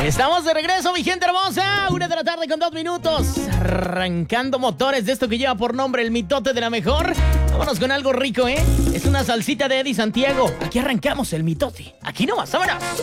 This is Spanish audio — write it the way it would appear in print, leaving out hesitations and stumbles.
Estamos de regreso, mi gente hermosa. 1:00 con 2 minutos. Arrancando motores de esto que lleva por nombre el mitote de la mejor. Vámonos con algo rico, ¿eh? Es una salsita de Eddie Santiago. Aquí arrancamos el mitote. Aquí nomás, vámonos.